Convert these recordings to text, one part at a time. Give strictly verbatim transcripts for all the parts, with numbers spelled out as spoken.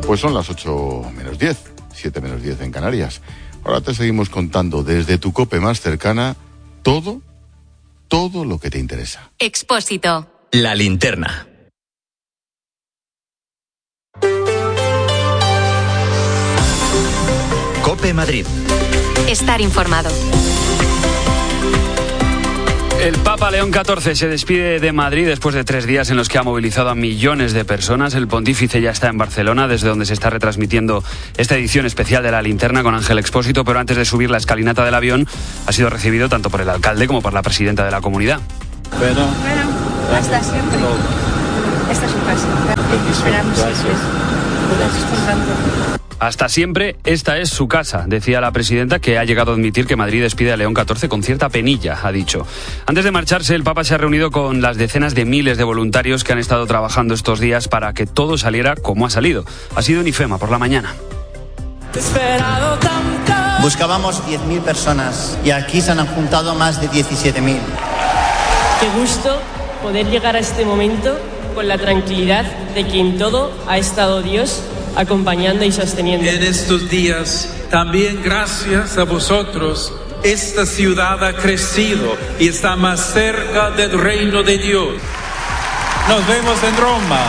Pues son las ocho menos diez, siete menos diez en Canarias. Ahora te seguimos contando desde tu COPE más cercana todo, todo lo que te interesa. Expósito. La linterna. COPE Madrid. Estar informado. El Papa León catorce se despide de Madrid después de tres días en los que ha movilizado a millones de personas. El pontífice ya está en Barcelona, desde donde se está retransmitiendo esta edición especial de La Linterna con Ángel Expósito, pero antes de subir la escalinata del avión ha sido recibido tanto por el alcalde como por la presidenta de la comunidad. Bueno, bueno hasta siempre. Esta es su casa. Esperamos siempre. Gracias por tanto. Hasta siempre, esta es su casa, decía la presidenta, que ha llegado a admitir que Madrid despide a León catorce con cierta penilla, ha dicho. Antes de marcharse, el Papa se ha reunido con las decenas de miles de voluntarios que han estado trabajando estos días para que todo saliera como ha salido. Ha sido en IFEMA por la mañana. Buscábamos diez mil personas y aquí se han juntado más de diecisiete mil. Qué gusto poder llegar a este momento con la tranquilidad de que en todo ha estado Dios acompañando y sosteniendo. En estos días, también gracias a vosotros, esta ciudad ha crecido y está más cerca del reino de Dios. Nos vemos en Roma.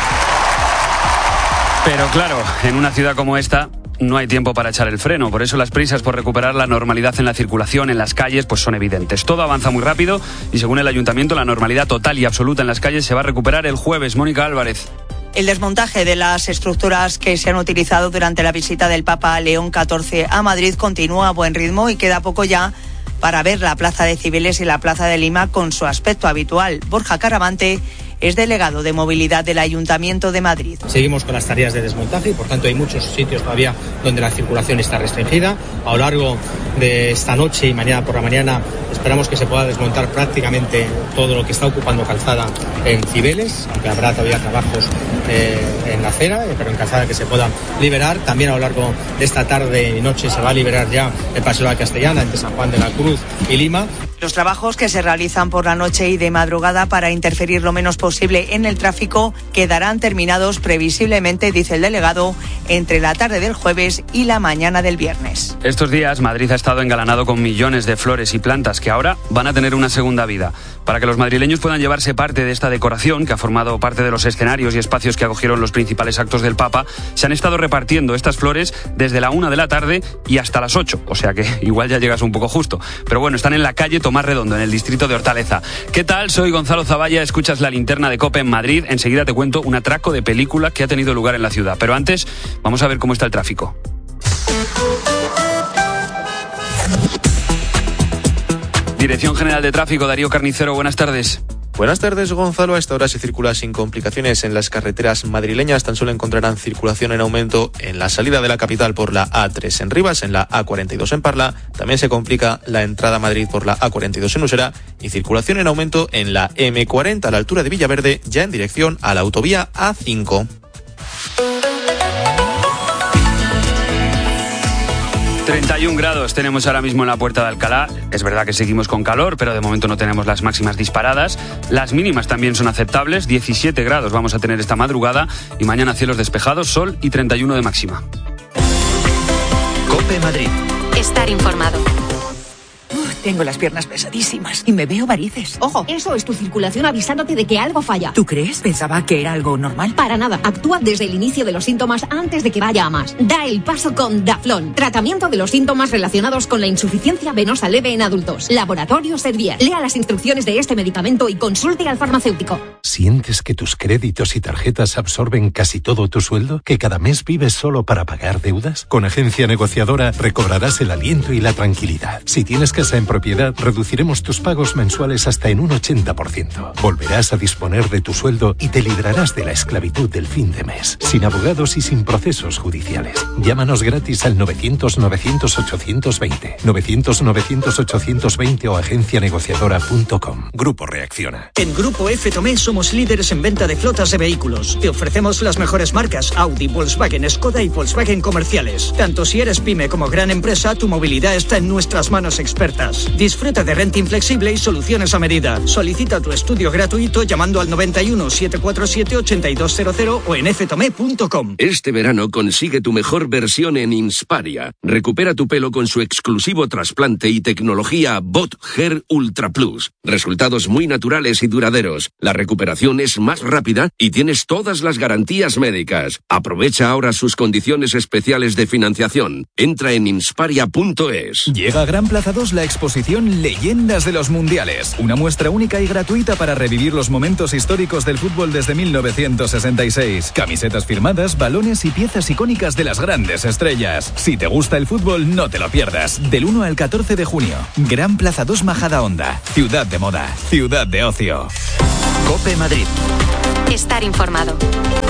Pero claro, en una ciudad como esta no hay tiempo para echar el freno, por eso las prisas por recuperar la normalidad en la circulación, en las calles, pues son evidentes. Todo avanza muy rápido y según el ayuntamiento la normalidad total y absoluta en las calles se va a recuperar el jueves. Mónica Álvarez. El desmontaje de las estructuras que se han utilizado durante la visita del Papa León catorce a Madrid continúa a buen ritmo y queda poco ya para ver la Plaza de Cibeles y la Plaza de Lima con su aspecto habitual. Borja Caravante es delegado de movilidad del Ayuntamiento de Madrid. Seguimos con las tareas de desmontaje y por tanto hay muchos sitios todavía donde la circulación está restringida. A lo largo de esta noche y mañana por la mañana esperamos que se pueda desmontar prácticamente todo lo que está ocupando calzada en Cibeles, aunque habrá todavía trabajos eh, en la acera, pero en calzada que se pueda liberar. También a lo largo de esta tarde y noche se va a liberar ya el Paseo de la Castellana entre San Juan de la Cruz y Lima. Los trabajos que se realizan por la noche y de madrugada para interferir lo menos posible en el tráfico quedarán terminados previsiblemente, dice el delegado, entre la tarde del jueves y la mañana del viernes. Estos días Madrid ha estado engalanado con millones de flores y plantas que ahora van a tener una segunda vida. Para que los madrileños puedan llevarse parte de esta decoración, que ha formado parte de los escenarios y espacios que acogieron los principales actos del Papa, se han estado repartiendo estas flores desde la una de la tarde y hasta las ocho, o sea que igual ya llegas un poco justo. Pero bueno, están en la calle Tomás Redondo, en el distrito de Hortaleza. ¿Qué tal? Soy Gonzalo Zavalla, escuchas La Linterna de COPE en Madrid. Enseguida te cuento un atraco de película que ha tenido lugar en la ciudad. Pero antes, vamos a ver cómo está el tráfico. Dirección General de Tráfico, Darío Carnicero, buenas tardes. Buenas tardes, Gonzalo. A esta hora se circula sin complicaciones en las carreteras madrileñas. Tan solo encontrarán circulación en aumento en la salida de la capital por la A tres en Rivas, en la A cuarenta y dos en Parla. También se complica la entrada a Madrid por la A cuarenta y dos en Usera y circulación en aumento en la eme cuarenta a la altura de Villaverde, ya en dirección a la autovía A cinco. treinta y un grados tenemos ahora mismo en la Puerta de Alcalá. Es verdad que seguimos con calor, pero de momento no tenemos las máximas disparadas. Las mínimas también son aceptables. diecisiete grados vamos a tener esta madrugada y mañana cielos despejados, sol y treinta y uno de máxima. COPE Madrid. Estar informado. Tengo las piernas pesadísimas y me veo varices. Ojo, eso es tu circulación avisándote de que algo falla. ¿Tú crees? Pensaba que era algo normal. Para nada. Actúa desde el inicio de los síntomas antes de que vaya a más. Da el paso con Daflón. Tratamiento de los síntomas relacionados con la insuficiencia venosa leve en adultos. Laboratorio Servier. Lea las instrucciones de este medicamento y consulte al farmacéutico. ¿Sientes que tus créditos y tarjetas absorben casi todo tu sueldo? ¿Que cada mes vives solo para pagar deudas? Con Agencia Negociadora recobrarás el aliento y la tranquilidad. Si tienes casa en propiedad, reduciremos tus pagos mensuales hasta en un ochenta por ciento. Volverás a disponer de tu sueldo y te librarás de la esclavitud del fin de mes, sin abogados y sin procesos judiciales. Llámanos gratis al novecientos novecientos ochocientos veinte, novecientos novecientos ochocientos veinte o agencia negociadora punto com. Grupo Reacciona. En Grupo F Tomé somos líderes en venta de flotas de vehículos. Te ofrecemos las mejores marcas Audi, Volkswagen, Skoda y Volkswagen comerciales. Tanto si eres pyme como gran empresa, tu movilidad está en nuestras manos expertas. más. Disfruta de renting flexible y soluciones a medida. Solicita tu estudio gratuito llamando al noventa y uno, setecientos cuarenta y siete, ochenta y dos cero cero o en f tomé punto com. Este verano consigue tu mejor versión en Insparia. Recupera tu pelo con su exclusivo trasplante y tecnología Bot Hair Ultra Plus. Resultados muy naturales y duraderos. La recuperación es más rápida y tienes todas las garantías médicas. Aprovecha ahora sus condiciones especiales de financiación. Entra en insparia punto es. Llega a Gran Plaza dos la exposición Leyendas de los Mundiales. Una muestra única y gratuita para revivir los momentos históricos del fútbol desde mil novecientos sesenta y seis. Camisetas firmadas, balones y piezas icónicas de las grandes estrellas. Si te gusta el fútbol, no te lo pierdas. Del uno al catorce de junio. Gran Plaza dos Majadahonda. Ciudad de moda. Ciudad de ocio. COPE Madrid. Estar informado.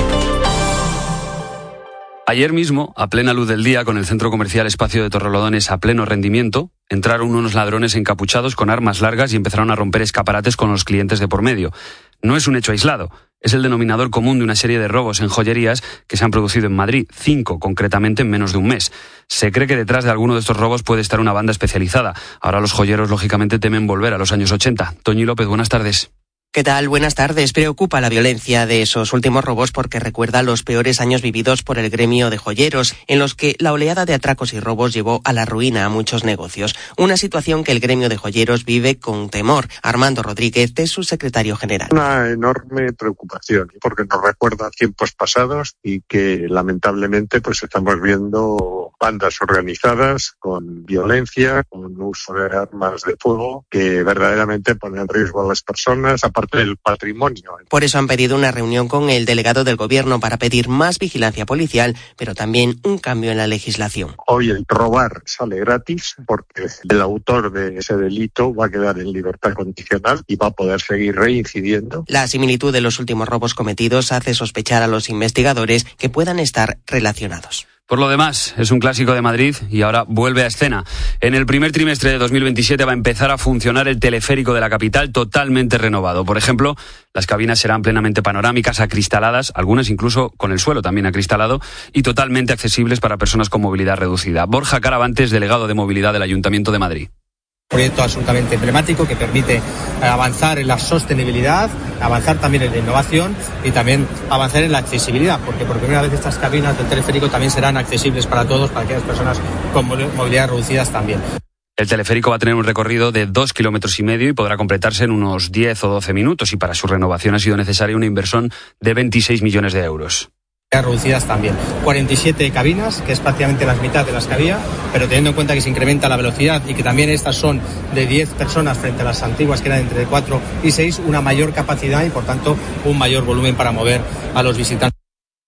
Ayer mismo, a plena luz del día, con el centro comercial Espacio de Torrelodones a pleno rendimiento, entraron unos ladrones encapuchados con armas largas y empezaron a romper escaparates con los clientes de por medio. No es un hecho aislado, es el denominador común de una serie de robos en joyerías que se han producido en Madrid, cinco concretamente en menos de un mes. Se cree que detrás de alguno de estos robos puede estar una banda especializada. Ahora los joyeros lógicamente temen volver a los años ochenta. Toñi López, buenas tardes. ¿Qué tal? Buenas tardes. Preocupa la violencia de esos últimos robos porque recuerda los peores años vividos por el gremio de joyeros, en los que la oleada de atracos y robos llevó a la ruina a muchos negocios. Una situación que el gremio de joyeros vive con temor. Armando Rodríguez es su secretario general. Una enorme preocupación, porque nos recuerda tiempos pasados y que lamentablemente pues estamos viendo bandas organizadas con violencia, con uso de armas de fuego, que verdaderamente ponen en riesgo a las personas, aparte del patrimonio. Por eso han pedido una reunión con el delegado del gobierno para pedir más vigilancia policial, pero también un cambio en la legislación. Hoy el robar sale gratis porque el autor de ese delito va a quedar en libertad condicional y va a poder seguir reincidiendo. La similitud de los últimos robos cometidos hace sospechar a los investigadores que puedan estar relacionados. Por lo demás, es un clásico de Madrid y ahora vuelve a escena. En el primer trimestre de dos mil veintisiete va a empezar a funcionar el teleférico de la capital totalmente renovado. Por ejemplo, las cabinas serán plenamente panorámicas, acristaladas, algunas incluso con el suelo también acristalado, y totalmente accesibles para personas con movilidad reducida. Borja Caravantes, delegado de movilidad del Ayuntamiento de Madrid. Proyecto absolutamente emblemático que permite avanzar en la sostenibilidad, avanzar también en la innovación y también avanzar en la accesibilidad, porque por primera vez estas cabinas del teleférico también serán accesibles para todos, para aquellas personas con movilidad reducidas también. El teleférico va a tener un recorrido de dos kilómetros y medio y podrá completarse en unos diez o doce minutos, y para su renovación ha sido necesaria una inversión de veintiséis millones de euros. Reducidas también. cuarenta y siete cabinas, que es prácticamente la mitad de las que había, pero teniendo en cuenta que se incrementa la velocidad y que también estas son de diez personas frente a las antiguas que eran entre cuatro y seis, una mayor capacidad y por tanto un mayor volumen para mover a los visitantes.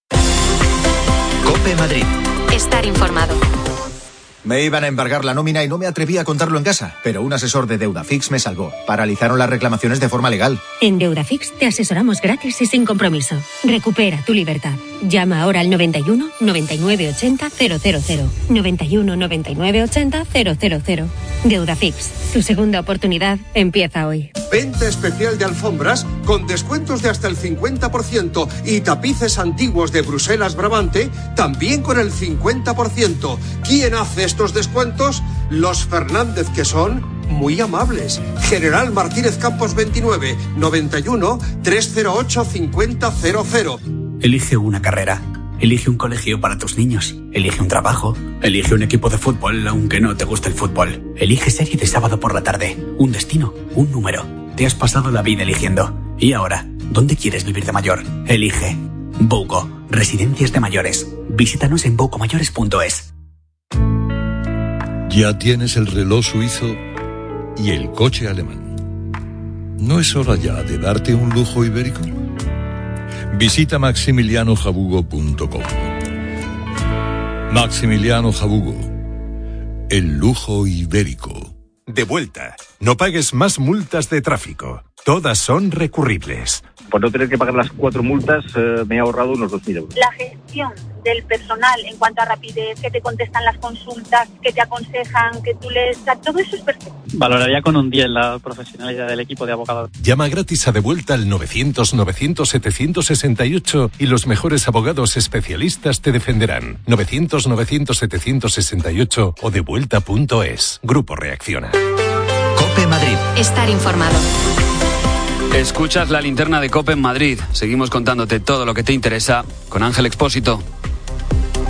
COPE Madrid. Estar informado. Me iban a embargar la nómina y no me atreví a contarlo en casa, pero un asesor de Deudafix me salvó. Paralizaron las reclamaciones de forma legal. En Deudafix te asesoramos gratis y sin compromiso. Recupera tu libertad. Llama ahora al noventa y uno, noventa y nueve, ochenta, cero cero cero. noventa y uno, noventa y nueve, ochenta, cero cero cero. Deudafix, tu segunda oportunidad empieza hoy. Venta especial de alfombras con descuentos de hasta el cincuenta por ciento y tapices antiguos de Bruselas Brabante también con el cincuenta por ciento. ¿Quién hace estos descuentos? Los Fernández, que son muy amables. General Martínez Campos veintinueve, noventa y uno, trescientos ocho, cincuenta cero cero. Elige una carrera. Elige un colegio para tus niños. Elige un trabajo. Elige un equipo de fútbol, aunque no te guste el fútbol. Elige serie de sábado por la tarde. Un destino, un número. Te has pasado la vida eligiendo. ¿Y ahora? ¿Dónde quieres vivir de mayor? Elige. Bouco, residencias de mayores. Visítanos en bouco mayores punto es. Ya tienes el reloj suizo y el coche alemán. ¿No es hora ya de darte un lujo ibérico? Visita maximiliano jabugo punto com. Maximiliano Jabugo, el lujo ibérico. De vuelta. No pagues más multas de tráfico. Todas son recurribles. Por no tener que pagar las cuatro multas, eh, me he ahorrado unos dos mil euros. La gestión del personal en cuanto a rapidez, que te contestan las consultas, que te aconsejan, que tú les... Todo eso es perfecto. Valoraría con un diez la profesionalidad del equipo de abogados. Llama gratis a De Vuelta al novecientos, novecientos, setecientos sesenta y ocho y los mejores abogados especialistas te defenderán. novecientos, novecientos, setecientos sesenta y ocho o devuelta punto es. Grupo Reacciona. COPE Madrid. Estar informado. Escuchas la linterna de COPE en Madrid. Seguimos contándote todo lo que te interesa con Ángel Expósito.